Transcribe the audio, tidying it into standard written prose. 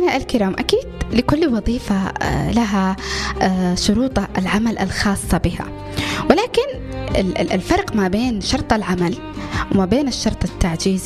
مستمعينا الكرام، أكيد لكل وظيفة لها شروط العمل الخاصة بها، ولكن الفرق ما بين شرط العمل وما بين الشرط التعجيزي